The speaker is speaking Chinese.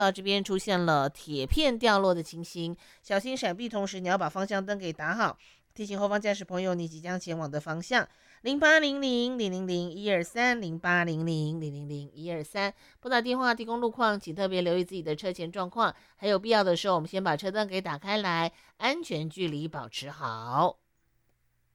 这边出现了铁片掉落的情形，小心闪避，同时你要把方向灯给打好，提醒后方驾驶朋友你即将前往的方向。0800-000-123，0800-000-123，拨打电话提供路况，请特别留意自己的车前状况，还有必要的时候，我们先把车灯给打开来，安全距离保持好。